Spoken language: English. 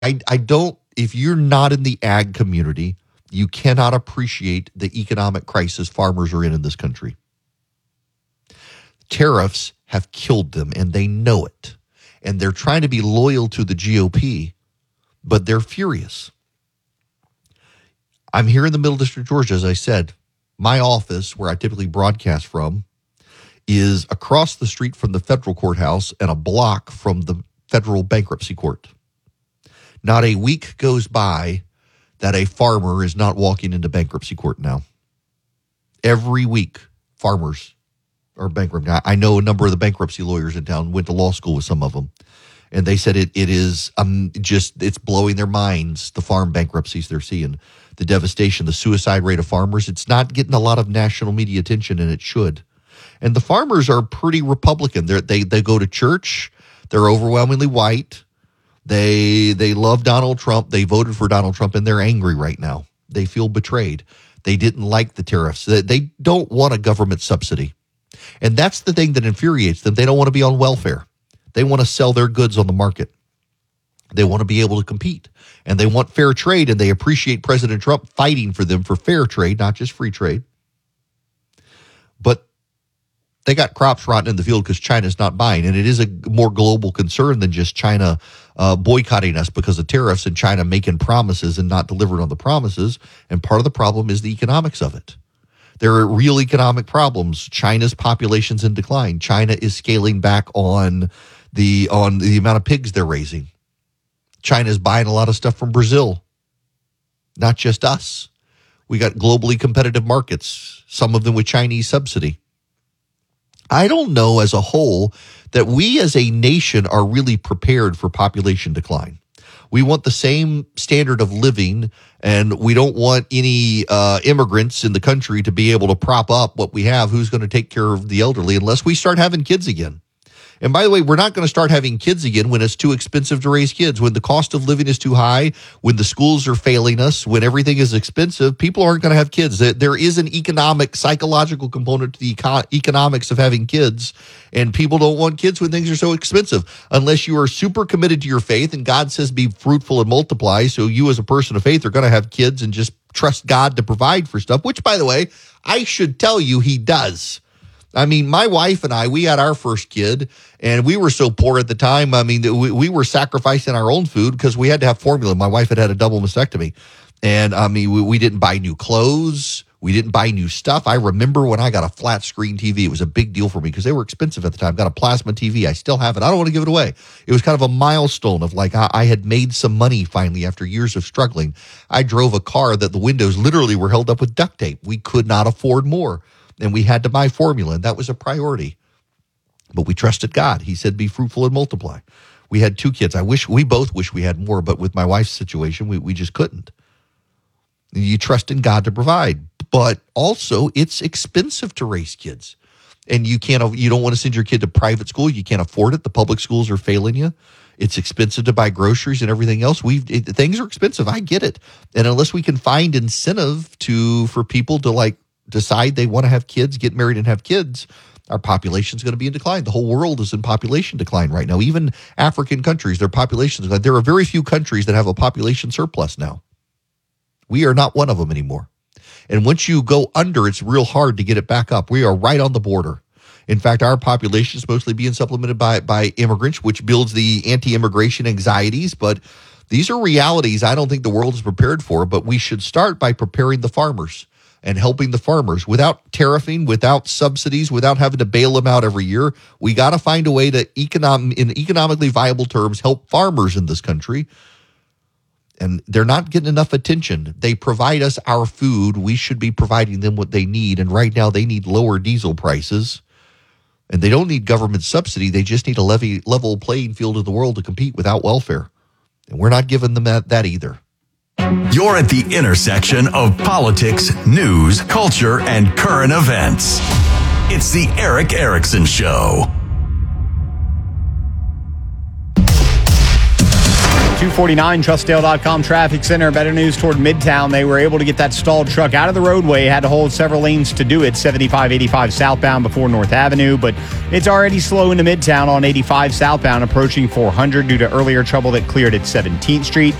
I don't, if you're not in the ag community, you cannot appreciate the economic crisis farmers are in this country. Tariffs have killed them, and they know it. And they're trying to be loyal to the GOP, but they're furious. I'm here in the Middle District of Georgia, as I said. My office, where I typically broadcast from, is across the street from the federal courthouse and a block from the federal bankruptcy court. Not a week goes by that a farmer is not walking into bankruptcy court now. Every week, farmers are bankrupt. I know a number of the bankruptcy lawyers in town, went to law school with some of them, and they said it is it's blowing their minds, the farm bankruptcies they're seeing, the devastation, the suicide rate of farmers. It's not getting a lot of national media attention, and it should. And the farmers are pretty Republican. They go to church. They're overwhelmingly white. They love Donald Trump. They voted for Donald Trump, and they're angry right now. They feel betrayed. They didn't like the tariffs. They don't want a government subsidy. And that's the thing that infuriates them. They don't want to be on welfare. They want to sell their goods on the market. They want to be able to compete. And they want fair trade, and they appreciate President Trump fighting for them for fair trade, not just free trade. But they got crops rotting in the field because China's not buying. And it is a more global concern than just China boycotting us because of tariffs and China making promises and not delivering on the promises. And part of the problem is the economics of it. There are real economic problems. China's population's in decline. China is scaling back on the amount of pigs they're raising. China's buying a lot of stuff from Brazil, not just us. We got globally competitive markets, some of them with Chinese subsidy. I don't know as a whole that we as a nation are really prepared for population decline. We want the same standard of living, and we don't want any immigrants in the country to be able to prop up what we have. Who's going to take care of the elderly unless we start having kids again? And by the way, we're not going to start having kids again when it's too expensive to raise kids, when the cost of living is too high, when the schools are failing us, when everything is expensive. People aren't going to have kids. There is an economic, psychological component to the economics of having kids, and people don't want kids when things are so expensive unless you are super committed to your faith, and God says be fruitful and multiply. So you as a person of faith are going to have kids and just trust God to provide for stuff, which, by the way, I should tell you he does. I mean, my wife and I, we had our first kid, and we were so poor at the time. I mean, we were sacrificing our own food because we had to have formula. My wife had a double mastectomy. And, I mean, we didn't buy new clothes. We didn't buy new stuff. I remember when I got a flat screen TV, it was a big deal for me because they were expensive at the time. Got a plasma TV. I still have it. I don't want to give it away. It was kind of a milestone of like I had made some money finally after years of struggling. I drove a car that the windows literally were held up with duct tape. We could not afford more. And we had to buy formula, and that was a priority. But we trusted God. He said, be fruitful and multiply. We had 2 kids. We both wish we had more, but with my wife's situation, we just couldn't. You trust in God to provide. But also, it's expensive to raise kids. And you don't want to send your kid to private school. You can't afford it. The public schools are failing you. It's expensive to buy groceries and everything else. Things are expensive. I get it. And unless we can find incentive for people to decide they want to have kids, get married and have kids, our population is going to be in decline. The whole world is in population decline right now. Even African countries, their populations, there are very few countries that have a population surplus now. We are not one of them anymore. And once you go under, it's real hard to get it back up. We are right on the border. In fact, our population is mostly being supplemented by immigrants, which builds the anti-immigration anxieties. But these are realities I don't think the world is prepared for. But we should start by preparing the farmers and helping the farmers without tariffing, without subsidies, without having to bail them out every year. We got to find a way to, in economically viable terms, help farmers in this country. And they're not getting enough attention. They provide us our food. We should be providing them what they need. And right now they need lower diesel prices. And they don't need government subsidy. They just need a level playing field of the world to compete without welfare. And we're not giving them that either. You're at the intersection of politics, news, culture, and current events. It's the Erick Erickson Show. 249 Trustdale.com traffic center. Better news toward Midtown. They were able to get that stalled truck out of the roadway. Had to hold several lanes to do it. 75-85 southbound before North Avenue. But it's already slow into Midtown on 85 southbound approaching 400 due to earlier trouble that cleared at 17th Street.